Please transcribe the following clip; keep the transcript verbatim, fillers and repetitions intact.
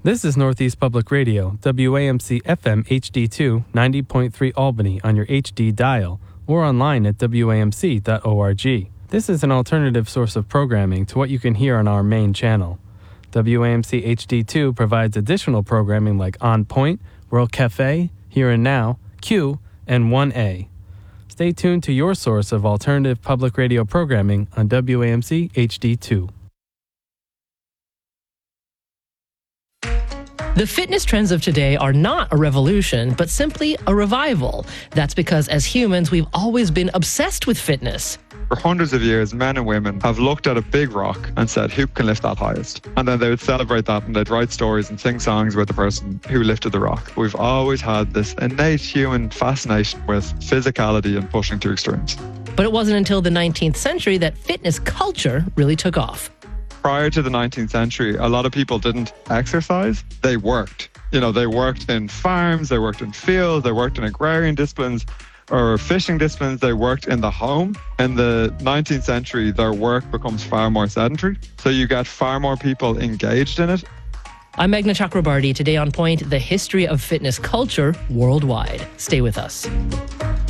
This is Northeast Public Radio, W A M C F M H D two, ninety point three Albany on your H D dial, or online at W A M C dot org. This is an alternative source of programming to what you can hear on our main channel. W A M C H D two provides additional programming like On Point, World Cafe, Here and Now, Q, and one A. Stay tuned to your source of alternative public radio programming on W A M C H D two. The fitness trends of today are not a revolution, but simply a revival. That's because as humans, we've always been obsessed with fitness. For hundreds of years, men and women have looked at a big rock and said, who can lift that highest? And then they would celebrate that and they'd write stories and sing songs about the person who lifted the rock. We've always had this innate human fascination with physicality and pushing to extremes. But it wasn't until the nineteenth century that fitness culture really took off. Prior to the nineteenth century, a lot of people didn't exercise, they worked. You know, they worked in farms, they worked in fields, they worked in agrarian disciplines or fishing disciplines, they worked in the home. In the nineteenth century, their work becomes far more sedentary, so you get far more people engaged in it. I'm Meghna Chakrabarty. Today on Point, the history of fitness culture worldwide. Stay with us.